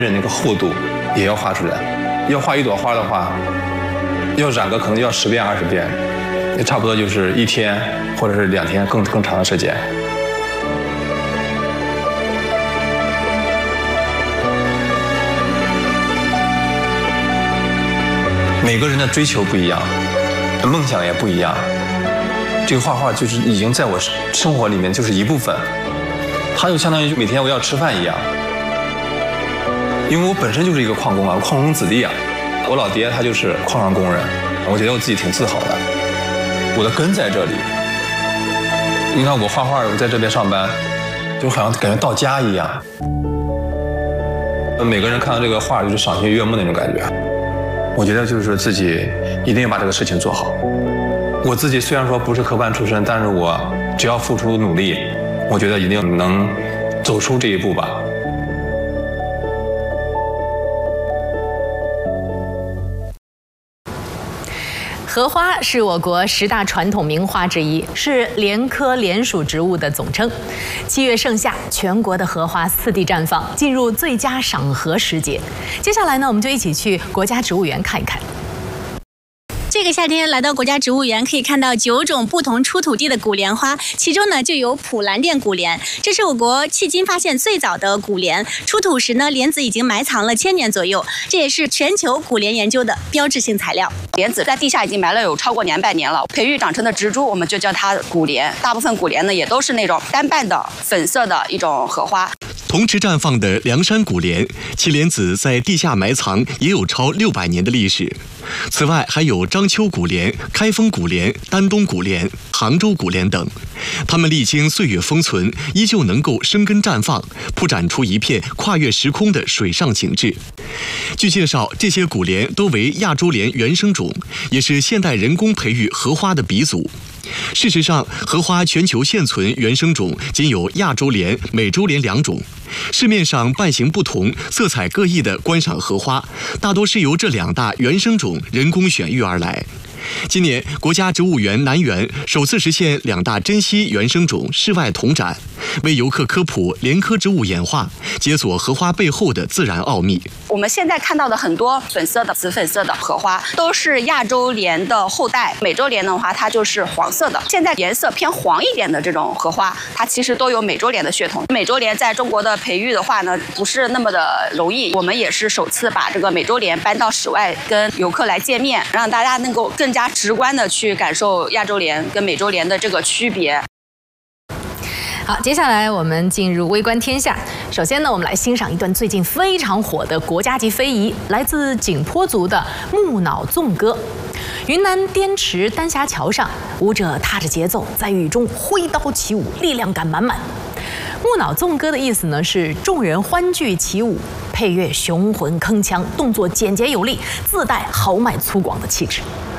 那个厚度也要画出来。要画一朵花的话，要染个可能要10遍20遍，也差不多就是1天或者是2天更长的时间。每个人的追求不一样，梦想也不一样。这个画画就是已经在我生活里面就是一部分，它就相当于每天我要吃饭一样。因为我本身就是一个矿工啊，矿工子弟啊，我老爹他就是矿上工人，我觉得我自己挺自豪的，我的根在这里。你看我画画，我在这边上班，就好像感觉到家一样。每个人看到这个画就是赏心悦目那种感觉。我觉得就是自己一定要把这个事情做好。我自己虽然说不是科班出身，但是我只要付出努力，我觉得一定能走出这一步吧。 荷花是我国10大传统名花之一，是莲科莲属植物的总称。7月盛夏，全国的荷花四地绽放，进入最佳赏荷时节。接下来呢，我们就一起去国家植物园看一看。 这个夏天来到国家植物园，可以看到9种不同出土地的古莲花，其中呢就有普兰甸古莲，这是我国迄今发现最早的古莲。出土时呢，莲子已经埋藏了1000年左右，这也是全球古莲研究的标志性材料。 莲子在地下已经埋了有超过200年了，培育长成的植株我们就叫它古莲。大部分古莲呢也都是那种单瓣的粉色的一种荷花。 同时绽放的凉山古莲，其莲子在地下埋藏也有超600年的历史。此外，还有章丘古莲、开封古莲、丹东古莲、杭州古莲等，它们历经岁月封存，依旧能够生根绽放，铺展出一片跨越时空的水上景致。据介绍，这些古莲都为亚洲莲原生种，也是现代人工培育荷花的鼻祖。事实上，荷花全球现存原生种仅有亚洲莲、美洲莲2种。市面上瓣形不同、色彩各异的观赏荷花，大多是由这2大原生种人工选育而来。今年，国家植物园南园首次实现2大珍稀原生种室外同展，为游客科普莲科植物演化，解锁荷花背后的自然奥秘。 我们现在看到的很多粉色的、紫粉色的荷花，都是亚洲莲的后代。美洲莲的话，它就是黄色的。现在颜色偏黄一点的这种荷花，它其实都有美洲莲的血统。美洲莲在中国的培育的话呢，不是那么的容易。我们也是首次把这个美洲莲搬到室外，跟游客来见面，让大家能够更加直观的去感受亚洲莲跟美洲莲的这个区别。 好，接下来我们进入微观天下。首先呢，我们来欣赏一段最近非常火的国家级非遗，来自景颇族的木脑纵歌。云南滇池丹霞桥上，舞者踏着节奏，在雨中挥刀起舞，力量感满满。木脑纵歌的意思呢是众人欢聚起舞，配乐雄浑铿锵，动作简洁有力，自带豪迈粗犷的气质。